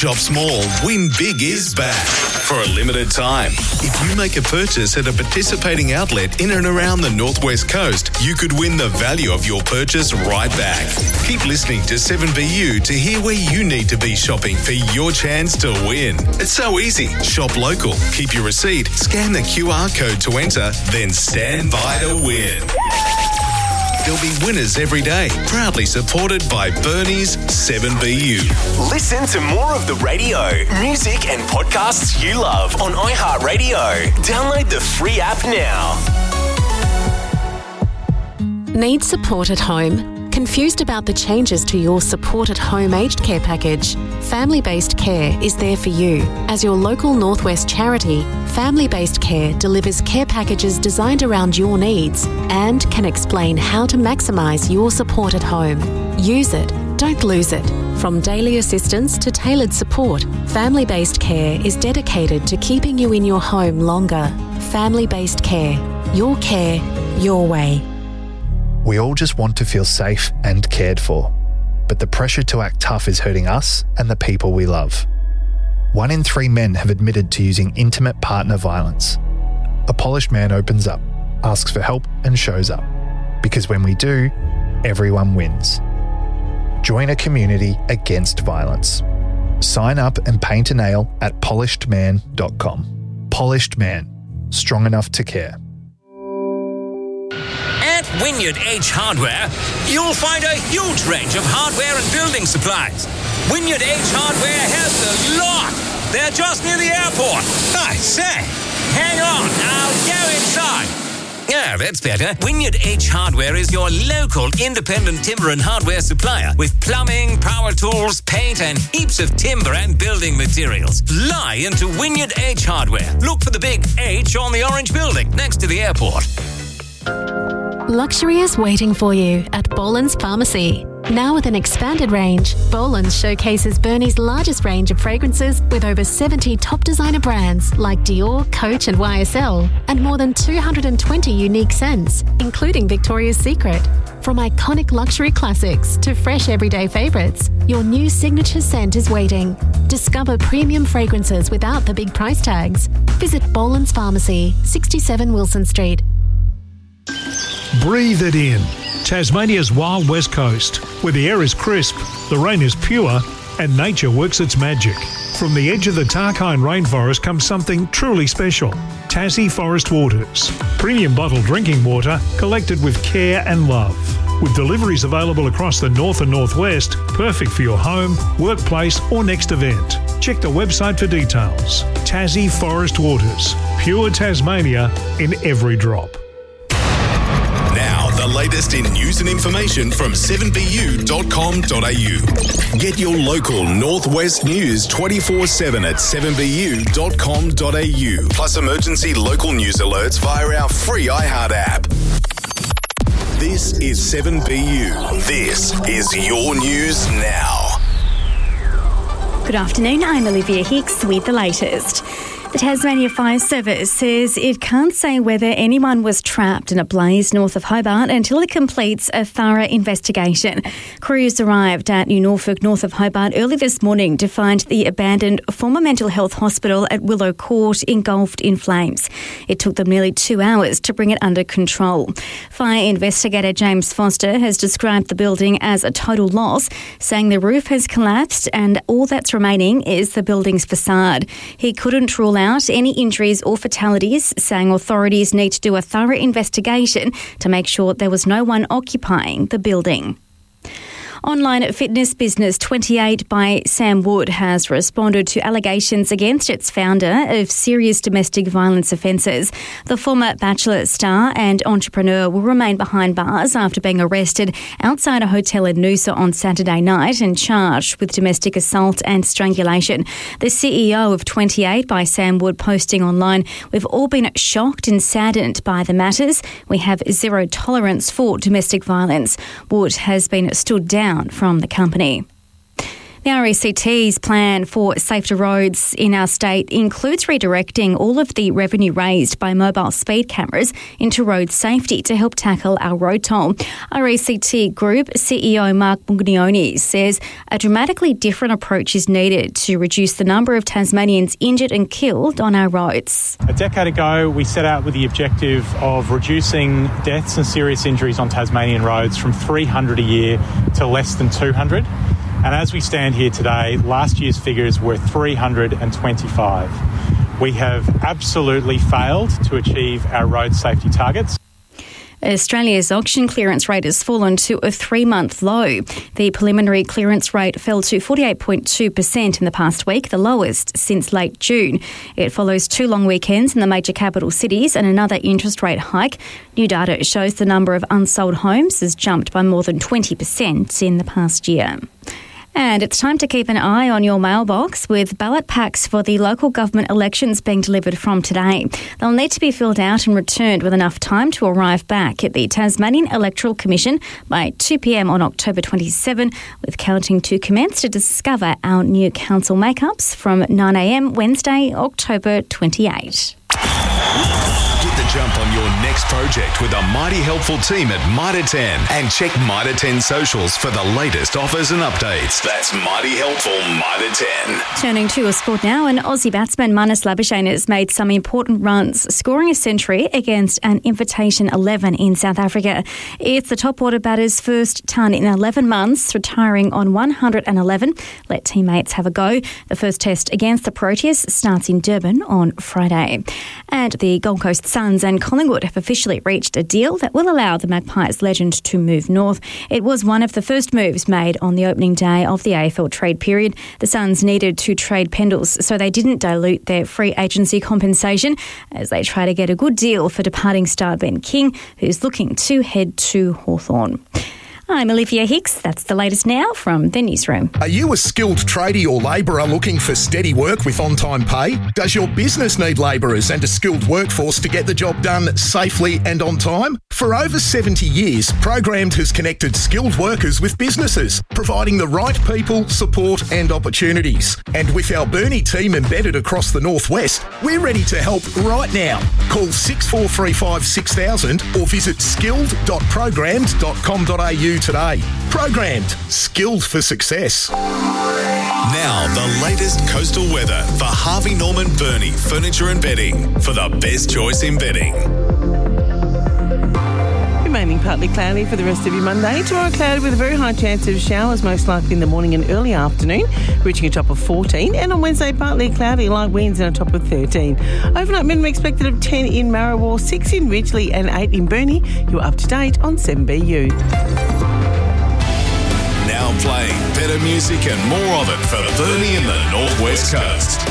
Shop Small, Win Big is back for a limited time. If you make a purchase at a participating outlet in and around the Northwest Coast, you could win the value of your purchase right back. Keep listening to 7BU to hear where you need to be shopping for your chance to win. It's so easy. Shop local, keep your receipt, scan the QR code to enter, then stand by to win. There'll be winners every day. Proudly supported by Bernie's 7BU. Listen to more of the radio, music and podcasts you love on iHeartRadio. Download the free app now. Need support at home? Confused about the changes to your support at home aged care package? Family Based Care is there for you. As your local Northwest charity, Family Based Care delivers care packages designed around your needs and can explain how to maximise your support at home. Use it, don't lose it. From daily assistance to tailored support, Family Based Care is dedicated to keeping you in your home longer. Family Based Care. Your care, your way. We all just want to feel safe and cared for, but the pressure to act tough is hurting us and the people we love. 1 in 3 men have admitted to using intimate partner violence. A polished man opens up, asks for help and shows up. Because when we do, everyone wins. Join a community against violence. Sign up and paint a nail at polishedman.com. Polished Man. Strong enough to care. At Wynyard H Hardware, you'll find a huge range of hardware and building supplies. Wynyard H Hardware has the lot. They're just near the airport. I say, hang on, I'll go inside. Yeah, that's better. Wynyard H Hardware is your local independent timber and hardware supplier with plumbing, power tools, paint and heaps of timber and building materials. Fly into Wynyard H Hardware. Look for the big H on the orange building next to the airport. Luxury is waiting for you at Boland's Pharmacy. Now with an expanded range, Boland's showcases Bernie's largest range of fragrances with over 70 top designer brands like Dior, Coach and YSL, and more than 220 unique scents, including Victoria's Secret. From iconic luxury classics to fresh everyday favourites, your new signature scent is waiting. Discover premium fragrances without the big price tags. Visit Boland's Pharmacy, 67 Wilson Street. Breathe it in. Tasmania's wild west coast, where the air is crisp, the rain is pure, and nature works its magic. From the edge of the Tarkine rainforest comes something truly special. Tassie Forest Waters. Premium bottled drinking water collected with care and love. With deliveries available across the north and northwest, perfect for your home, workplace or next event. Check the website for details. Tassie Forest Waters. Pure Tasmania in every drop. Now, the latest in news and information from 7bu.com.au. Get your local Northwest news 24/7 at 7bu.com.au. Plus emergency local news alerts via our free iHeart app. This is 7BU. This is your news now. Good afternoon, I'm Olivia Hicks with the latest. The Tasmania Fire Service says it can't say whether anyone was trapped in a blaze north of Hobart until it completes a thorough investigation. Crews arrived at New Norfolk, north of Hobart, early this morning to find the abandoned former mental health hospital at Willow Court engulfed in flames. It took them nearly 2 hours to bring it under control. Fire investigator James Foster has described the building as a total loss, saying the roof has collapsed and all that's remaining is the building's facade. He couldn't rule out any injuries or fatalities, saying authorities need to do a thorough investigation to make sure there was no one occupying the building. Online fitness business 28 by Sam Wood has responded to allegations against its founder of serious domestic violence offences. The former Bachelor star and entrepreneur will remain behind bars after being arrested outside a hotel in Noosa on Saturday night and charged with domestic assault and strangulation. The CEO of 28 by Sam Wood posting online, "We've all been shocked and saddened by the matters. We have zero tolerance for domestic violence." Wood has been stood down from the company. The RACT's plan for safer roads in our state includes redirecting all of the revenue raised by mobile speed cameras into road safety to help tackle our road toll. RACT Group CEO Mark Buglioni says a dramatically different approach is needed to reduce the number of Tasmanians injured and killed on our roads. A decade ago, we set out with the objective of reducing deaths and serious injuries on Tasmanian roads from 300 a year to less than 200. And as we stand here today, last year's figures were 325. We have absolutely failed to achieve our road safety targets. Australia's auction clearance rate has fallen to a 3-month low. The preliminary clearance rate fell to 48.2% in the past week, the lowest since late June. It follows 2 long weekends in the major capital cities and another interest rate hike. New data shows the number of unsold homes has jumped by more than 20% in the past year. And it's time to keep an eye on your mailbox with ballot packs for the local government elections being delivered from today. They'll need to be filled out and returned with enough time to arrive back at the Tasmanian Electoral Commission by 2 p.m. on October 27, with counting to commence to discover our new council makeups from 9 a.m. Wednesday, October 28. Get the jump on your next project with a mighty helpful team at Mitre 10 and check Mitre 10 socials for the latest offers and updates. That's mighty helpful Mitre 10. Turning to a sport now, an Aussie batsman Marnus Labuschagne has made some important runs, scoring a century against an Invitation 11 in South Africa. It's the top order batter's first ton in 11 months, retiring on 111. Let teammates have a go. The first test against the Proteas starts in Durban on Friday. And the Gold Coast Suns and Collingwood have officially reached a deal that will allow the Magpies legend to move north. It was one of the first moves made on the opening day of the AFL trade period. The Suns needed to trade Pendles, so they didn't dilute their free agency compensation as they try to get a good deal for departing star Ben King, who's looking to head to Hawthorn. I'm Olivia Hicks. That's the latest now from the newsroom. Are you a skilled tradie or labourer looking for steady work with on-time pay? Does your business need labourers and a skilled workforce to get the job done safely and on time? For over 70 years, Programmed has connected skilled workers with businesses, providing the right people, support and opportunities. And with our Burnie team embedded across the Northwest, we're ready to help right now. Call 6435 6000 or visit skilled.programmed.com.au today. Programmed. Skilled for success. Now, the latest coastal weather for Harvey Norman Burnie Furniture and Bedding for the best choice in bedding. Remaining partly cloudy for the rest of your Monday. Tomorrow cloudy with a very high chance of showers, most likely in the morning and early afternoon, reaching a top of 14. And on Wednesday, partly cloudy, light winds and a top of 13. Overnight minimum expected of 10 in Marrawar, 6 in Ridgely and 8 in Burnie. You're up to date on 7BU. Now playing better music and more of it for Burnie and the Northwest Coast.